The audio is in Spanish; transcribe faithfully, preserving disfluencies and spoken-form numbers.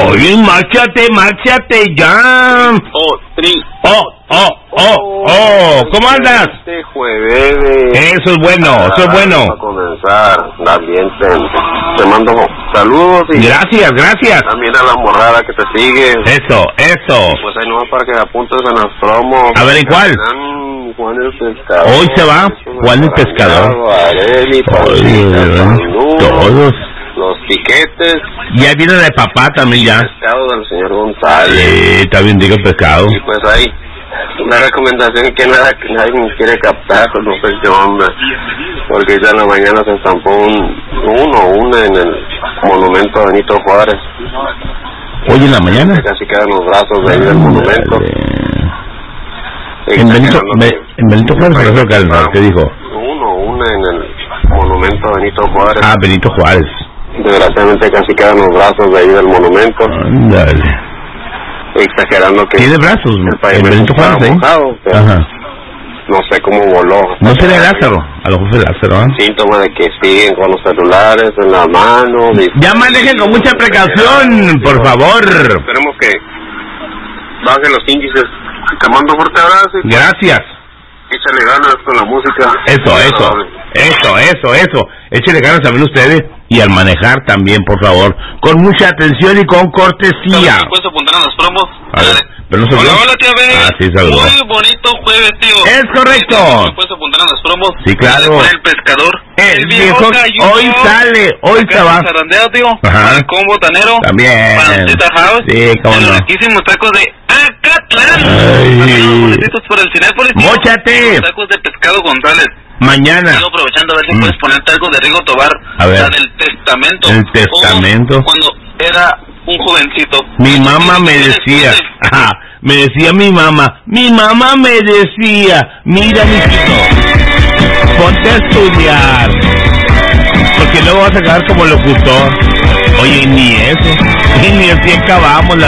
Oye, márchate, márchate ya. Oh, tri. Oh, oh, oh, oh. ¿Cómo andas? Este jueves de... Eso es bueno, eso es bueno. Para comenzar, también te, te mando saludos y... Gracias, gracias. También a la morrada que te sigue. Eso, eso. Pues ahí nomás para que apuntes en las promos. A ver, ¿en cuál? Juan el Pescador. Hoy se va Juan el Pescador. Areli, Paulita, todos. Los piquetes. Ya viene de papá también ya. El pescado del señor González. Sí, está bien digo el pescado. Y pues ahí, una recomendación que nada que nadie me quiere captar, no sé qué onda. Porque ya en la mañana se estampó un, uno, una en el monumento a Benito Juárez. ¿Hoy en la mañana? Casi quedan los brazos de ahí del monumento. En Benito, Be, en Benito Juárez, creo que al norte dijo. Uno, una en el monumento a Benito Juárez. Ah, Benito Juárez. Desgraciadamente casi quedan los brazos de ahí del monumento. Ándale. Exagerando que... ¿Tiene brazos? El Benito Juárez, ¿eh? Mojado, Ajá. No sé cómo voló. ¿No sería Lázaro? A lo mejor fue Lázaro, ¿eh? Síntomas de que siguen con los celulares en la mano. Ya manejen con mucha precaución, por favor. Esperemos que bajen los índices. Te mando un fuerte abrazo. Gracias. Échale ganas con la música. Eso, eso, eso, eso, eso. Échale ganas también ustedes y al manejar también, por favor, con mucha atención y con cortesía. ¿Puedes apuntar a las promos? A ver, pero no se hola, hola, tío Ben. Ah, sí, saludos. Muy bonito jueves, tío. Es correcto. ¿Puedes apuntar a las promos? Sí, claro. El pescador. El, el viejo, viejo hoy sale, hoy se va. Zarandeo, tío. Ajá. El combo tanero. También. Pancita House. Sí, cómo no. Los riquísimos tacos de Acatlán. Ay. Los por el Cinépolis. Móchate. Tacos de pescado González. Mañana. Sigo aprovechando a ver si mm. puedes ponerte algo de Rigo Tobar. A ver. La del testamento. El testamento. O cuando era un jovencito. Mi mamá me decía, ajá, me decía mi mamá, mi mamá me decía, mira mijito, ponte a estudiar, porque luego vas a quedar como locutor. Oye, ni eso, ni así acabamos la